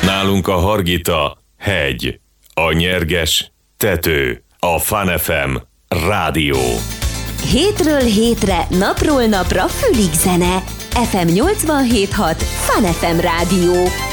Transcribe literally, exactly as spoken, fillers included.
Nálunk a Hargita hegy, a Nyerges tető, a Fun ef em rádió. Hétről hétre, napról napra fülig zene. ef em nyolcvanhét hat Fun ef em rádió.